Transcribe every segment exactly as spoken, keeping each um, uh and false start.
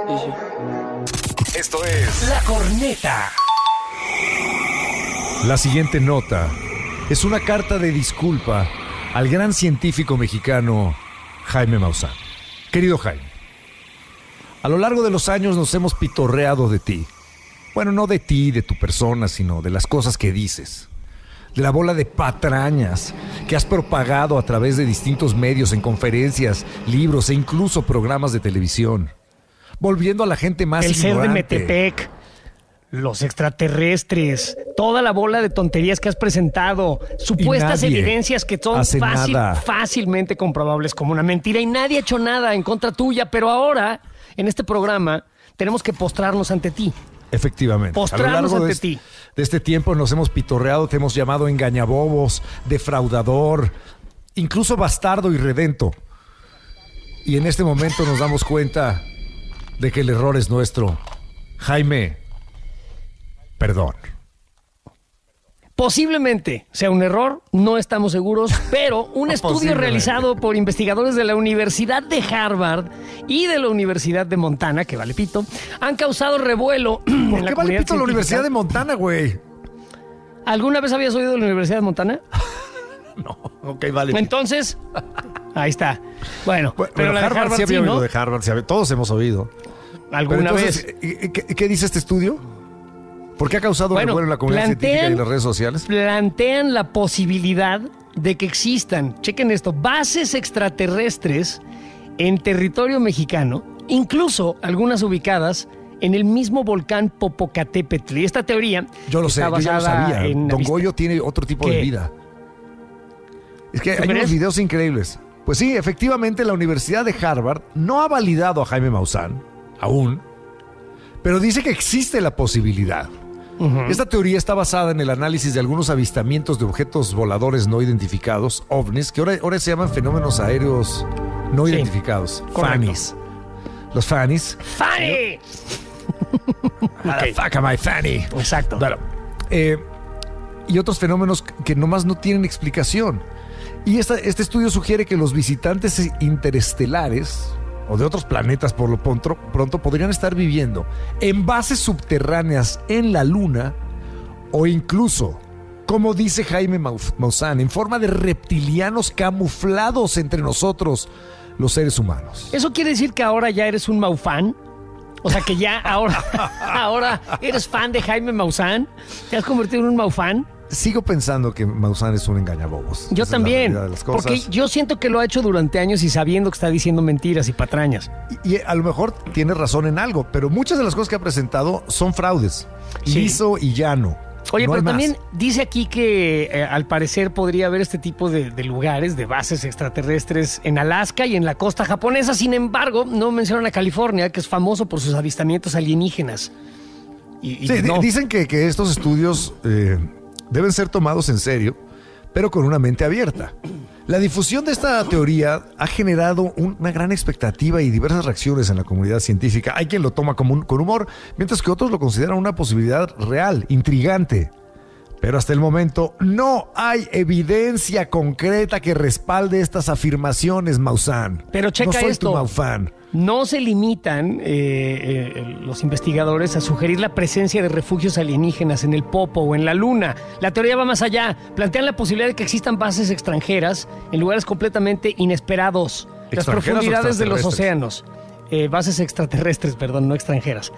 Esto es La Corneta. La siguiente nota es una carta de disculpa al gran científico mexicano Jaime Maussan. Querido Jaime, a lo largo de los años nos hemos pitorreado de ti. Bueno, no de ti, de tu persona, sino de las cosas que dices. De la bola de patrañas que has propagado a través de distintos medios, en conferencias, libros e incluso programas de televisión. Volviendo a la gente más El ser ignorante. de Metepec, los extraterrestres, toda la bola de tonterías que has presentado, supuestas nadie evidencias que son hace fácil, nada. fácilmente comprobables como una mentira, y nadie ha hecho nada en contra tuya, pero ahora, en este programa, tenemos que postrarnos ante ti. Efectivamente. Postrarnos a lo largo ante de, es- ti. de este tiempo nos hemos pitorreado, te hemos llamado engañabobos, defraudador, incluso bastardo y redento. Y en este momento nos damos cuenta de que el error es nuestro. Jaime, perdón. Posiblemente sea un error, no estamos seguros, pero un estudio Posiblemente. realizado por investigadores de la Universidad de Harvard y de la Universidad de Montana, que vale pito, han causado revuelo ¿Por en la qué vale comunidad pito la Universidad científica. de Montana, güey? ¿Alguna vez habías oído de la Universidad de Montana? No, ok, vale. Entonces, ahí está. Bueno, Bueno, pero la de Harvard, sí sí, había ¿no? oído de Harvard, sí había- todos hemos oído. Pero ¿Alguna entonces, vez? ¿qué, qué- qué dice este estudio? ¿Por qué ha causado Bueno, revuelo en la comunidad científica y plantean- en las redes sociales? Plantean la posibilidad de que existan, chequen esto, bases extraterrestres en territorio mexicano, incluso algunas ubicadas en el mismo volcán Popocatépetl. Y esta teoría Yo lo sé, está yo ya lo basada sabía. en Don avist- Goyo tiene otro tipo de ¿Qué? vida. Es que ¿Tú hay crees? unos videos increíbles. Pues sí, efectivamente la Universidad de Harvard no ha validado a Jaime Maussan, aún, pero dice que existe la posibilidad. Esta teoría está basada en el análisis de algunos avistamientos de objetos voladores no identificados, ovnis, que ahora, ahora se llaman fenómenos aéreos no Sí, identificados, correcto. FANIs. Los FANIs. ¡Fanny! How the fuck am I Fanny? Exacto. Bueno, eh, y otros fenómenos que nomás no tienen explicación. Y esta- este estudio sugiere que los visitantes interestelares o de otros planetas por lo pronto, pronto podrían estar viviendo en bases subterráneas en la Luna o incluso, como dice Jaime Maus- Maussan, en forma de reptilianos camuflados entre nosotros, los seres humanos. ¿Eso quiere decir que ahora ya eres un Maufan? O sea, que ya ahora, ahora eres fan de Jaime Maussan. ¿Te has convertido en un Maufan? Sigo pensando que Maussan es un engañabobos. Yo Esa es la también, realidad de las cosas. porque yo siento que lo ha hecho durante años y sabiendo que está diciendo mentiras y patrañas. Y, y a lo mejor tiene razón en algo, pero muchas de las cosas que ha presentado son fraudes. Sí. Liso y llano. Oye, No hay pero más. también dice aquí que eh, al parecer podría haber este tipo de, de lugares, de bases extraterrestres en Alaska y en la costa japonesa. Sin embargo, no mencionan a California, que es famoso por sus avistamientos alienígenas. Y, y Sí, di- no. dicen que, que estos estudios eh, deben ser tomados en serio, pero con una mente abierta. La difusión de esta teoría ha generado un- una gran expectativa y diversas reacciones en la comunidad científica. Hay quien lo toma como un- con humor, mientras que otros lo consideran una posibilidad real, intrigante. Pero hasta el momento no hay evidencia concreta que respalde estas afirmaciones, Maussan. Pero checa no soy esto. tu Maufan. No se limitan eh, eh, los investigadores a sugerir la presencia de refugios alienígenas en el Popo o en la Luna. La teoría va más allá. Plantean la posibilidad de que existan bases extranjeras en lugares completamente inesperados. Las ¿Extranjeras o profundidades de los extraterrestres? océanos. Eh, bases extraterrestres, perdón, no extranjeras.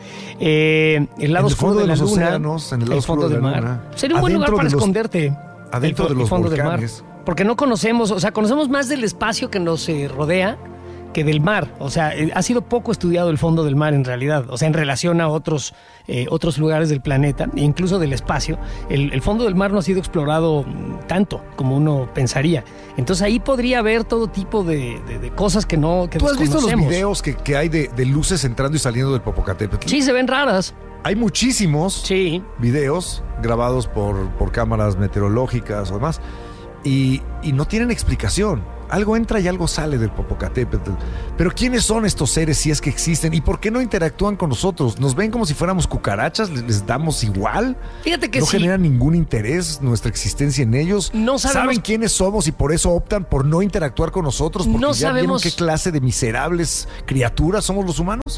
Eh, el lado En el oscuro fondo de de la los Luna. océanos, en el lado el fondo oscuro de del la mar. Luna. Sería un buen Adentro lugar para de los- esconderte. adentro el, fo- de los el fondo del mar. volcanes. Porque no conocemos, o sea, conocemos más del espacio que nos eh, rodea que del mar. O sea, eh, ha sido poco estudiado el fondo del mar en realidad. O sea, en relación a otros, eh, otros lugares del planeta, e incluso del espacio. El, el fondo del mar no ha sido explorado mm, tanto como uno pensaría. Entonces ahí podría haber todo tipo de, de- de cosas que no que ¿Tú has visto los desconocemos. videos que, que hay de, de luces entrando y saliendo del Popocatépetl? Sí, se ven raras. Hay muchísimos Sí. videos grabados por, por cámaras meteorológicas o demás y, y no tienen explicación. Algo entra y algo sale del Popocatépetl. Pero ¿quiénes son estos seres si es que existen? ¿Y por qué no interactúan con nosotros? ¿Nos ven como si fuéramos cucarachas? ¿Les, les damos igual? Fíjate que ¿No sí. genera ningún interés nuestra existencia en ellos? No sabemos- ¿Saben quiénes somos y por eso optan por no interactuar con nosotros? Porque No ya sabemos- vieron qué clase de miserables criaturas somos los humanos.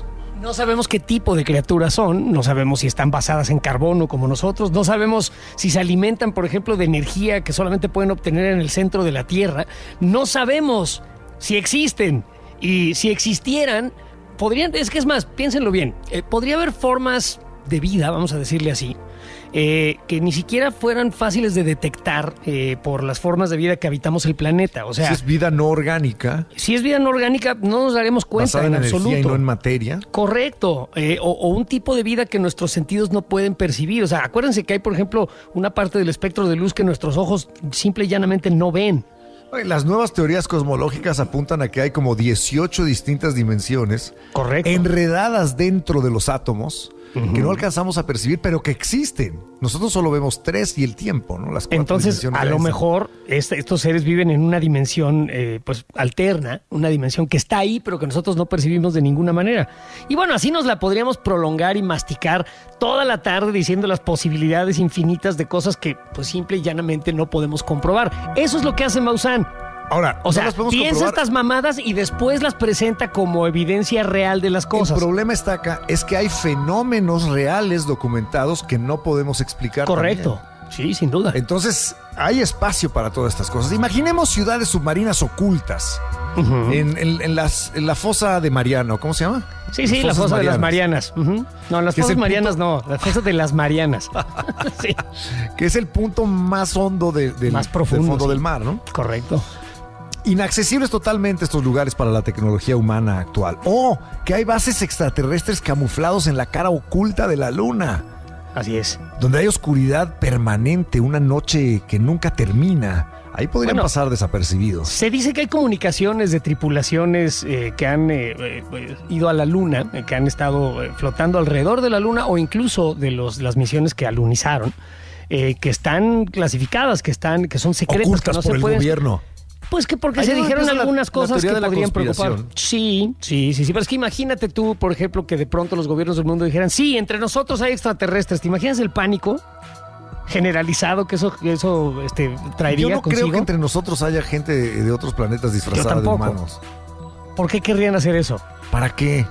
No sabemos qué tipo de criaturas son, no sabemos si están basadas en carbono como nosotros, no sabemos si se alimentan, por ejemplo, de energía que solamente pueden obtener en el centro de la Tierra, no sabemos si existen y si existieran, podrían, es que es más, piénsenlo bien, eh, podría haber formas de vida, vamos a decirle así, Eh, que ni siquiera fueran fáciles de detectar eh, por las formas de vida que habitamos el planeta. O sea, si es vida no orgánica. Si es vida no orgánica, no nos daremos cuenta basada en, en absoluto. Energía y no en materia. Correcto. Eh, o, o un tipo de vida que nuestros sentidos no pueden percibir. O sea, acuérdense que hay, por ejemplo, una parte del espectro de luz que nuestros ojos simple y llanamente no ven. Las nuevas teorías cosmológicas apuntan a que hay como dieciocho distintas dimensiones. Correcto. Enredadas dentro de los átomos. Uh-huh. Que no alcanzamos a percibir, pero que existen. Nosotros solo vemos tres y el tiempo, ¿no? Las cuatro Entonces, a lo mejor este, estos seres viven en una dimensión eh, pues alterna, una dimensión que está ahí, pero que nosotros no percibimos de ninguna manera. Y bueno, así nos la podríamos prolongar y masticar toda la tarde diciendo las posibilidades infinitas de cosas que pues simple y llanamente no podemos comprobar. Eso es lo que hace Maussan. Ahora, o sea, no piensa comprobar. estas mamadas y después las presenta como evidencia real de las cosas. El problema está acá, es que hay fenómenos reales documentados que no podemos explicar. Correcto, también. Sí, sin duda. Entonces, hay espacio para todas estas cosas. Imaginemos ciudades submarinas ocultas uh-huh. en, en, en, las, en la fosa de Mariano, ¿cómo se llama? Sí, las sí, la fosa Marianas. de las Marianas. Uh-huh. No, las fosas Marianas punto... no, las fosas de las Marianas. Sí. Que es el punto más hondo de, del, más profundo, del fondo sí. del mar, ¿no? Correcto. Inaccesibles totalmente estos lugares para la tecnología humana actual. O que hay bases extraterrestres camuflados en la cara oculta de la luna. Así es. Donde hay oscuridad permanente, una noche que nunca termina. Ahí podrían bueno, pasar desapercibidos. Se dice que hay comunicaciones de tripulaciones eh, que han eh, eh, ido a la luna, eh, que han estado eh, flotando alrededor de la luna o incluso de los, las misiones que alunizaron, eh, que están clasificadas, que están, que son secretas, ocultas que no por se el pueden. Gobierno. Pues que porque Ahí se dijeron algunas la, cosas la que podrían preocupar. Sí, sí, sí, sí. Pero es que imagínate tú, por ejemplo, que de pronto los gobiernos del mundo dijeran, sí, entre nosotros hay extraterrestres. ¿Te imaginas el pánico generalizado que eso, que eso este, traería Yo no consigo? creo que entre nosotros haya gente de, de otros planetas disfrazada de humanos. ¿Por qué querrían hacer eso? ¿Para qué?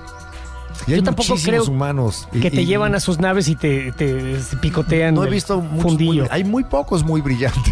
Y hay Yo tampoco creo humanos que y, te y, llevan a sus naves y te, te, te picotean. No he visto muchos fundillo. Muy, hay muy pocos muy brillantes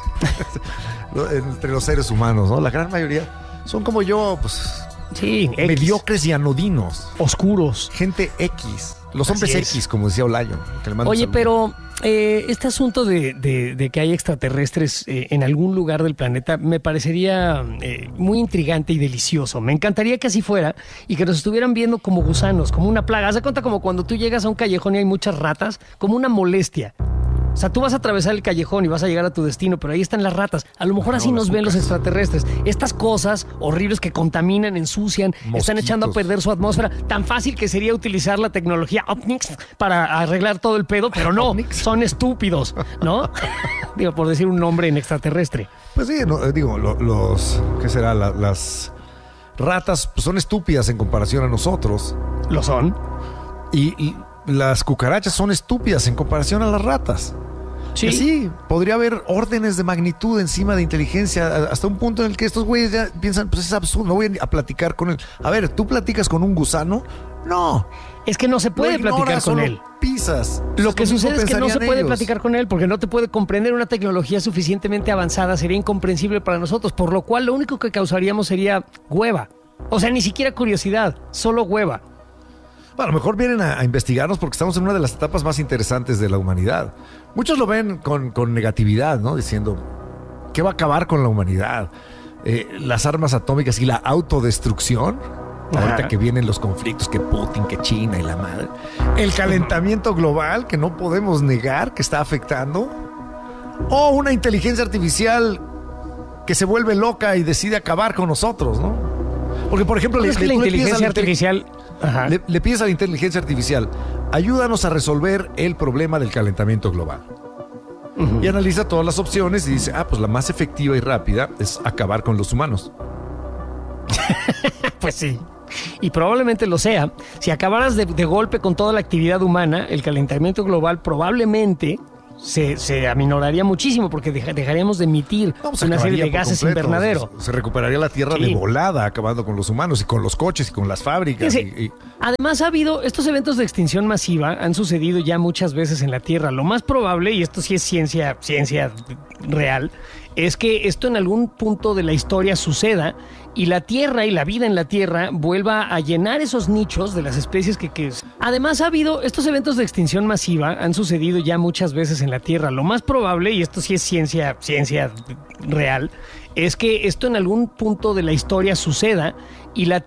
entre los seres humanos, ¿no? La gran mayoría son como yo, pues sí, mediocres y anodinos. Oscuros. Gente X. Los hombres X, como decía Olayo. Oye, pero eh, este asunto de, de, de que hay extraterrestres eh, en algún lugar del planeta me parecería eh, muy intrigante y delicioso. Me encantaría que así fuera y que nos estuvieran viendo como gusanos, como una plaga. Haz de cuenta como cuando tú llegas a un callejón y hay muchas ratas, como una molestia. O sea, tú vas a atravesar el callejón y vas a llegar a tu destino, pero ahí están las ratas. A lo mejor no, así nos ven los extraterrestres. Estas cosas horribles que contaminan, ensucian, Mosquitos. Están echando a perder su atmósfera. Tan fácil que sería utilizar la tecnología Opnix para arreglar todo el pedo, pero no, son estúpidos, ¿no? Digo, por decir un nombre en extraterrestre. Pues sí, no, digo, lo, los, ¿qué será? La, las ratas pues, son estúpidas en comparación a nosotros. Lo son. Y, y las cucarachas son estúpidas en comparación a las ratas. Sí. sí, podría haber órdenes de magnitud encima de inteligencia hasta un punto en el que estos güeyes ya piensan, pues es absurdo, no voy a platicar con él. A ver, ¿tú platicas con un gusano? No. Es que no se puede ignoras, platicar con solo él. Pisas. Lo que sucede es que no se puede ellos. platicar con él porque no te puede comprender una tecnología suficientemente avanzada, sería incomprensible para nosotros, por lo cual lo único que causaríamos sería hueva. O sea, ni siquiera curiosidad, solo hueva. Bueno, a lo mejor vienen a, a investigarnos porque estamos en una de las etapas más interesantes de la humanidad. Muchos lo ven con, con negatividad, ¿no? Diciendo, ¿qué va a acabar con la humanidad? Eh, las armas atómicas y la autodestrucción. Ajá. Ahorita que vienen los conflictos, que Putin, que China y la madre. El calentamiento global, que no podemos negar que está afectando. O una inteligencia artificial que se vuelve loca y decide acabar con nosotros, ¿no? Porque, por ejemplo, le, es que le, la inteligencia artificial... Le, le pides a la inteligencia artificial, ayúdanos a resolver el problema del calentamiento global. Uh-huh. Y analiza todas las opciones y dice, ah, pues la más efectiva y rápida es acabar con los humanos. Pues sí. Y probablemente lo sea. Si acabaras de, de golpe con toda la actividad humana, el calentamiento global probablemente se, se aminoraría muchísimo porque deja, dejaríamos de emitir no, pues una serie de gases invernadero. Se, se recuperaría la Tierra sí. de volada, acabando con los humanos y con los coches y con las fábricas. Y, y... Además, ha habido estos eventos de extinción masiva, han sucedido ya muchas veces en la Tierra. Lo más probable, y esto sí es ciencia, ciencia real, es que esto en algún punto de la historia suceda y la Tierra y la vida en la Tierra vuelva a llenar esos nichos de las especies que... que... Además, ha habido estos eventos de extinción masiva, han sucedido ya muchas veces en la Tierra. Lo más probable, y esto sí es ciencia, ciencia real, es que esto en algún punto de la historia suceda y la